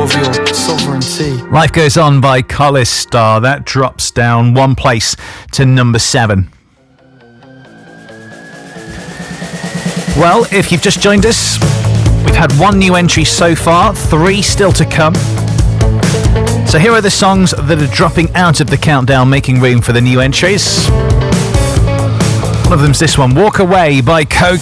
of your sovereignty. Life Goes On by Collis Starr. That drops down one place to number 7. Well, if you've just joined us, we've had 1 new entry so far, 3 still to come. So here are the songs that are dropping out of the countdown, making room for the new entries. One of them's this one, Walk Away by Coco.